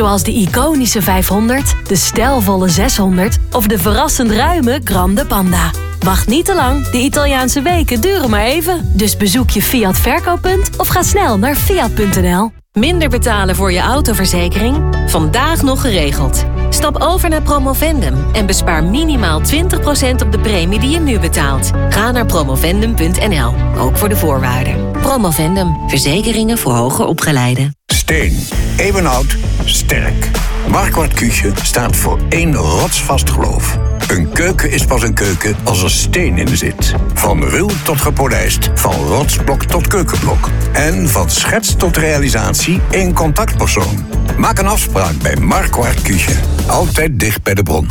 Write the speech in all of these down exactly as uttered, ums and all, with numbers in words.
Zoals de iconische vijfhonderd, de stijlvolle zeshonderd of de verrassend ruime Grande Panda. Wacht niet te lang, de Italiaanse weken duren maar even. Dus bezoek je Fiat verkooppunt of ga snel naar fiat punt n l. Minder betalen voor je autoverzekering? Vandaag nog geregeld. Stap over naar Promovendum en bespaar minimaal twintig procent op de premie die je nu betaalt. Ga naar promovendum punt n l, ook voor de voorwaarden. Promovendum, verzekeringen voor hoger opgeleiden. Steen, eeuwenoud, sterk. Marquardt Küche staat voor één rotsvast geloof. Een keuken is pas een keuken als er steen in zit. Van ruw tot gepolijst, van rotsblok tot keukenblok. En van schets tot realisatie één contactpersoon. Maak een afspraak bij Marquardt Küche. Altijd dicht bij de bron.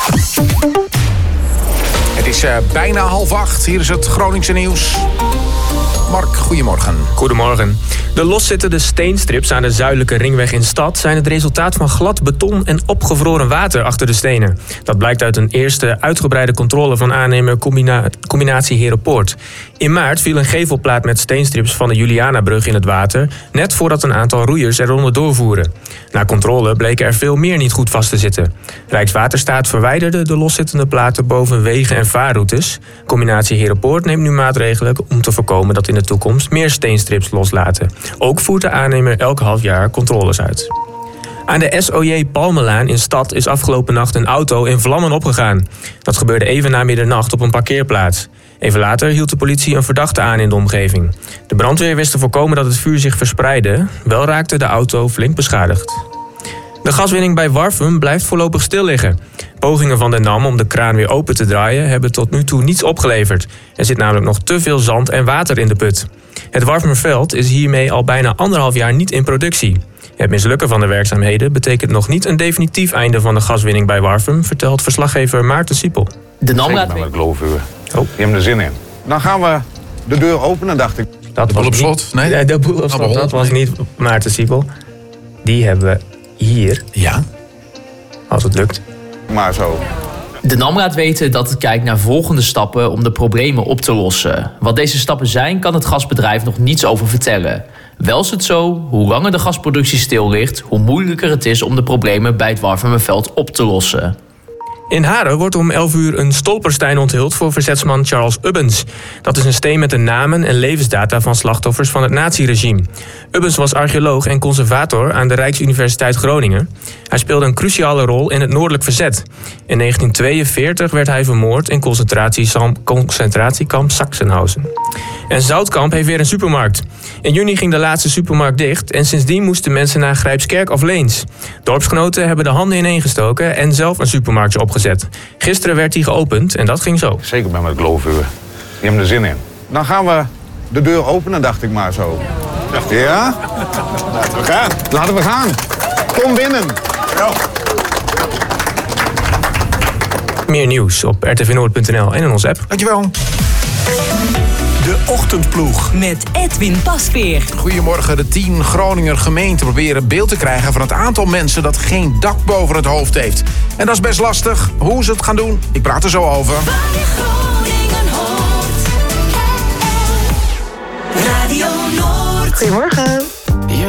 Het is uh, bijna half acht. Hier is het Groningse nieuws. Mark, goedemorgen. Goedemorgen. De loszittende steenstrips aan de zuidelijke ringweg in Stad zijn het resultaat van glad beton en opgevroren water achter de stenen. Dat blijkt uit een eerste uitgebreide controle van aannemer combina- Combinatie Herenpoort. In maart viel een gevelplaat met steenstrips van de Julianabrug in het water, net voordat een aantal roeiers er onderdoor voeren. Na controle bleken er veel meer niet goed vast te zitten. Rijkswaterstaat verwijderde de loszittende platen boven wegen en vaarroutes. Combinatie Herenpoort neemt nu maatregelen om te voorkomen dat in de toekomst meer steenstrips loslaten. Ook voert de aannemer elk half jaar controles uit. Aan de S O J Palmelaan in Stad is afgelopen nacht een auto in vlammen opgegaan. Dat gebeurde even na middernacht op een parkeerplaats. Even later hield de politie een verdachte aan in de omgeving. De brandweer wist te voorkomen dat het vuur zich verspreidde. Wel raakte de auto flink beschadigd. De gaswinning bij Warfum blijft voorlopig stil liggen. Pogingen van de NAM om de kraan weer open te draaien hebben tot nu toe niets opgeleverd. Er zit namelijk nog te veel zand en water in de put. Het Warfumerveld is hiermee al bijna anderhalf jaar niet in productie. Het mislukken van de werkzaamheden betekent nog niet een definitief einde van de gaswinning bij Warfum, vertelt verslaggever Maarten Siepel. De NAM laat weten. Ik geloof u. Oh. Je hebt er zin in. Dan gaan we de deur openen, dacht ik. Dat De boel op slot? Nee? Nee, de boel op slot. Dat was niet Maarten Siepel. Die hebben we hier. Ja. Als het lukt. Maar zo. De NAM laat weten dat het kijkt naar volgende stappen om de problemen op te lossen. Wat deze stappen zijn, kan het gasbedrijf nog niets over vertellen. Wel is het zo, hoe langer de gasproductie stil ligt, hoe moeilijker het is om de problemen bij het Warfumerveld op te lossen. In Haren wordt om elf uur een stolperstein onthuld voor verzetsman Charles Ubbens. Dat is een steen met de namen en levensdata van slachtoffers van het naziregime. Ubbens was archeoloog en conservator aan de Rijksuniversiteit Groningen. Hij speelde een cruciale rol in het noordelijk verzet. In negentien tweeënveertig werd hij vermoord in concentratiekamp Sachsenhausen. En Zoutkamp heeft weer een supermarkt. In juni ging de laatste supermarkt dicht en sindsdien moesten mensen naar Grijpskerk of Leens. Dorpsgenoten hebben de handen ineengestoken en zelf een supermarktje opgezet. Gisteren werd die geopend en dat ging zo. Zeker ben met geloof u. Je hebt er zin in. Dan gaan we de deur openen, dacht ik maar zo. Ja? Laten we gaan. Laten we gaan. Kom binnen. Ja. Meer nieuws op r t v noord punt n l en in onze app. Dankjewel. De Ochtendploeg. Met Edwin Pasveer. Goedemorgen. De tien Groninger gemeenten proberen beeld te krijgen van het aantal mensen dat geen dak boven het hoofd heeft. En dat is best lastig. Hoe ze het gaan doen, ik praat er zo over. Radio Noord. Goedemorgen.